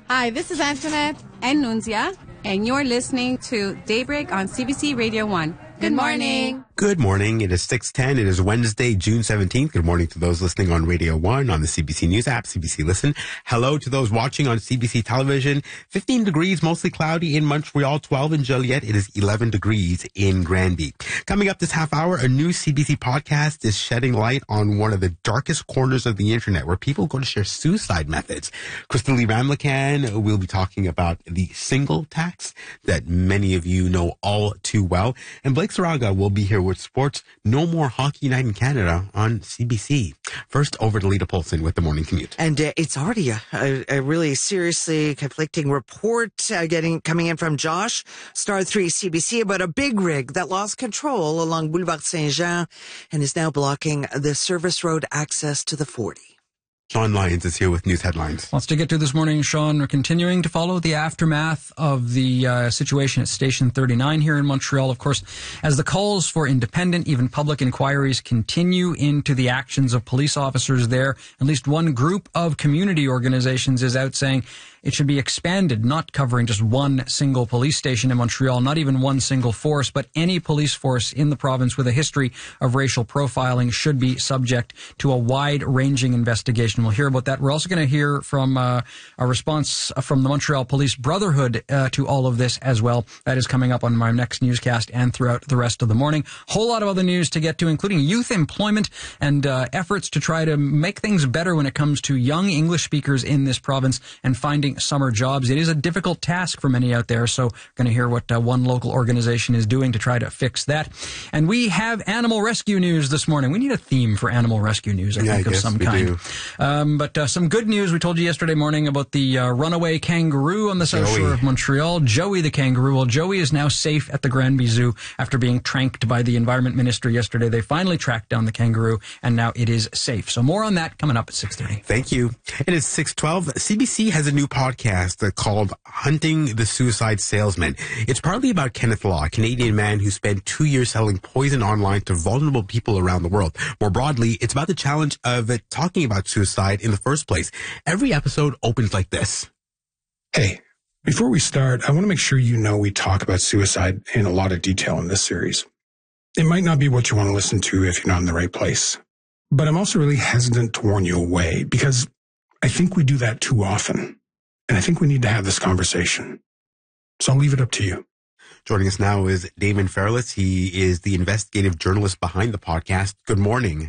Hi, this is Antoinette and Nunzia, and you're listening to Daybreak on CBC Radio 1. Good morning. Good morning. It is 6:10. It is Wednesday, June 17th. Good morning to those listening on Radio 1, on the CBC News app, CBC Listen. Hello to those watching on CBC Television. 15 degrees, mostly cloudy in Montreal, 12 in Joliet. It is 11 degrees in Granby. Coming up this half hour, a new CBC podcast is shedding light on one of the darkest corners of the internet where people go to share suicide methods. Crystal Lee Ramlakan will be talking about the single tax that many of you know all too well. And Blake Saraga will be here with sports. No more Hockey Night in Canada on CBC. First, over to Lita Polson with the Morning Commute. And it's already a really seriously conflicting report coming in from Josh, Star 3 CBC, about a big rig that lost control along Boulevard Saint-Jean and is now blocking the service road access to the 40. Sean Lyons is here with news headlines. Lots to get to this morning, Sean. We're continuing to follow the aftermath of the situation at Station 39 here in Montreal, of course, as the calls for independent, even public inquiries continue into the actions of police officers there. At least one group of community organizations is out saying it should be expanded, not covering just one single police station in Montreal, not even one single force, but any police force in the province with a history of racial profiling should be subject to a wide-ranging investigation. We'll hear about that. We're also going to hear from a response from the Montreal Police Brotherhood to all of this as well. That is coming up on my next newscast and throughout the rest of the morning. Whole lot of other news to get to, including youth employment and efforts to try to make things better when it comes to young English speakers in this province and finding summer jobs. It is a difficult task for many out there, so we're going to hear what one local organization is doing to try to fix that. And we have animal rescue news this morning. We need a theme for animal rescue news, I think, of some kind. But some good news. We told you yesterday morning about the runaway kangaroo on the south shore of Montreal. Joey the kangaroo. Well, Joey is now safe at the Granby Zoo after being tranked by the Environment Minister yesterday. They finally tracked down the kangaroo, and now it is safe. So more on that coming up at 6:30. Thank you. It is 6:12. CBC has a new podcast called Hunting the Suicide Salesman. It's partly about Kenneth Law, a Canadian man who spent 2 years selling poison online to vulnerable people around the world. More broadly, it's about the challenge of talking about suicide in the first place. Every episode opens like this. Hey, before we start, I want to make sure you know we talk about suicide in a lot of detail in this series. It might not be what you want to listen to if you're not in the right place. But I'm also really hesitant to warn you away because I think we do that too often. And I think we need to have this conversation. So I'll leave it up to you. Joining us now is Damon Fairless. He is the investigative journalist behind the podcast. Good morning.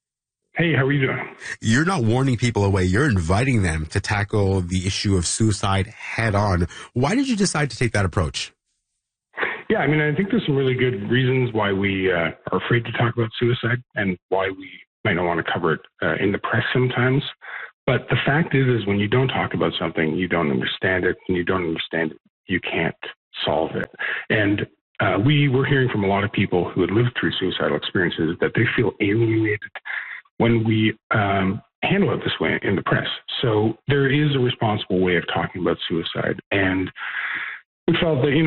Hey, how are you doing? You're not warning people away. You're inviting them to tackle the issue of suicide head on. Why did you decide to take that approach? Yeah, I mean, I think there's some really good reasons why we are afraid to talk about suicide and why we might not want to cover it in the press sometimes. But the fact is when you don't talk about something, you don't understand it. When you don't understand it, you can't solve it. And we were hearing from a lot of people who had lived through suicidal experiences that they feel alienated when we handle it this way in the press. So there is a responsible way of talking about suicide. And we felt that,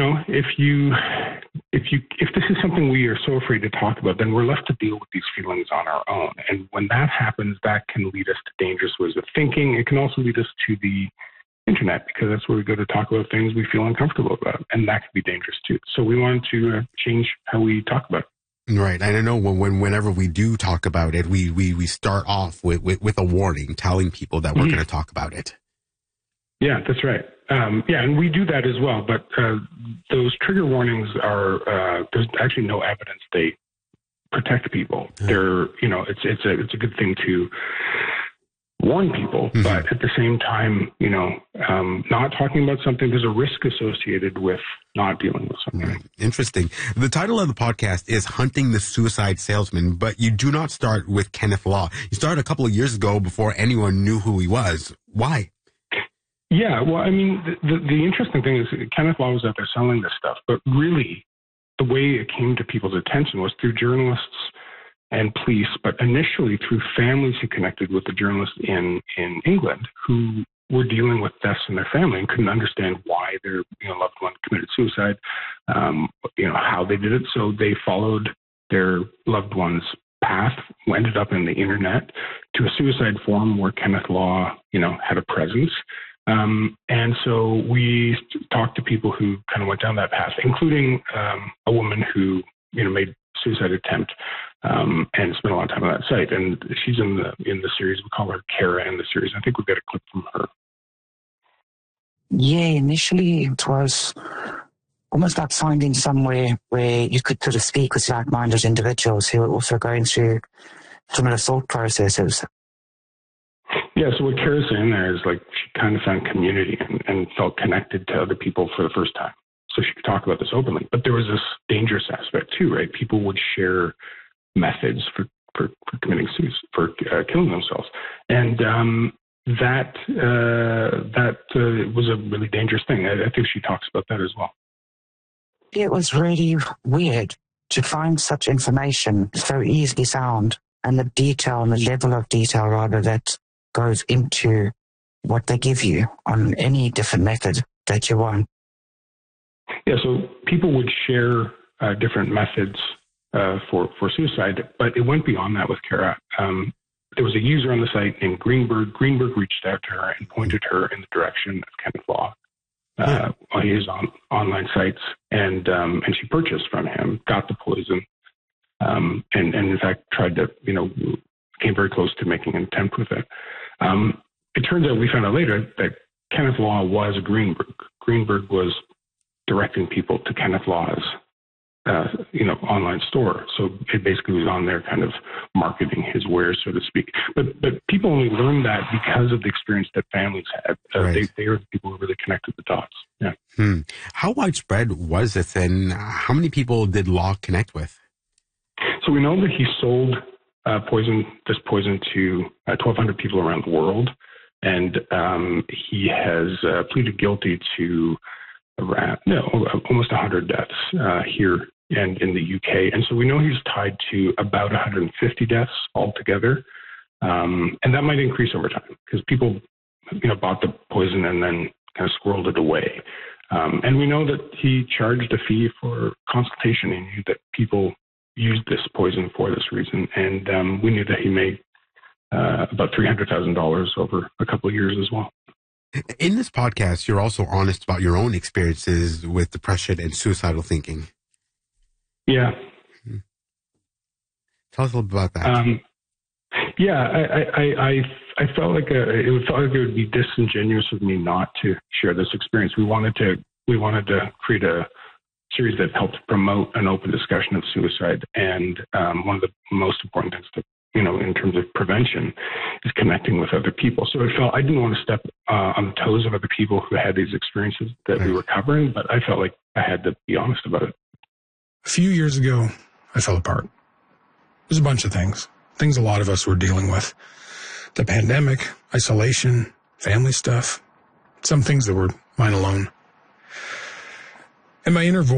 if this is something we are so afraid to talk about, then we're left to deal with these feelings on our own. And when that happens, that can lead us to dangerous ways of thinking. It can also lead us to the internet, because that's where we go to talk about things we feel uncomfortable about. And that can be dangerous too. So we wanted to change how we talk about it. Right. And I know whenever we do talk about it, we start off with a warning, telling people that we're going to talk about it. Yeah, that's right. And we do that as well. But those trigger warnings are there's actually no evidence they protect people. They're it's a good thing to warn people, but at the same time, not talking about something, there's a risk associated with not dealing with something. Right. Interesting. The title of the podcast is Hunting the Suicide Salesman, but you do not start with Kenneth Law. You started a couple of years ago before anyone knew who he was. Why? Yeah, well, I mean, the interesting thing is Kenneth Law was out there selling this stuff, but really the way it came to people's attention was through journalists and police, but initially through families who connected with the journalists in England who were dealing with deaths in their family and couldn't understand why their loved one committed suicide, how they did it. So they followed their loved one's path, ended up in the internet to a suicide forum where Kenneth Law, had a presence. And so we talked to people who kind of went down that path, including a woman who, made suicide attempt and spent a lot of time on that site. And she's in the series. We call her Kara in the series. I think we've got a clip from her. Yeah, initially it was almost like finding somewhere where you could sort of speak with like-minded individuals who are also going through similar thought processes. Yeah, so what Kara's saying there is like she kind of found community and felt connected to other people for the first time. So she could talk about this openly. But there was this dangerous aspect too, right? People would share methods for committing suicide, for killing themselves. And that was a really dangerous thing. I think she talks about that as well. It was really weird to find such information so easily found, and the detail and the level of detail rather that goes into what they give you on any different method that you want. Yeah, so people would share different methods for suicide, but it went beyond that with Kara. There was a user on the site named Greenberg. Greenberg reached out to her and pointed her in the direction of Kenneth Law on his online sites, and she purchased from him, got the poison, and in fact tried to, came very close to making an attempt with it. It turns out, we found out later, that Kenneth Law was Greenberg. Greenberg was directing people to Kenneth Law's online store. So it basically was on there kind of marketing his wares, so to speak. But people only learned that because of the experience that families had. Right. They are the people who really connected the dots. Yeah. How widespread was this, and how many people did Law connect with? So we know that he sold this poison to 1,200 people around the world. And he has pleaded guilty to almost 100 deaths here and in the UK. And so we know he's tied to about 150 deaths altogether. And that might increase over time because people, bought the poison and then kind of squirreled it away. And we know that he charged a fee for consultation. He knew that people used this poison for this reason. And we knew that he made about $300,000 over a couple of years as well. In this podcast, you're also honest about your own experiences with depression and suicidal thinking. Yeah. Tell us a little bit about that. I felt like it would be disingenuous of me not to share this experience. We wanted to create a series that helped promote an open discussion of suicide, and one of the most important things to in terms of prevention is connecting with other people. So I didn't want to step on the toes of other people who had these experiences that we were covering, but I felt like I had to be honest about it. A few years ago, I fell apart. There's a bunch of things a lot of us were dealing with. The pandemic, isolation, family stuff, some things that were mine alone. And my inner voice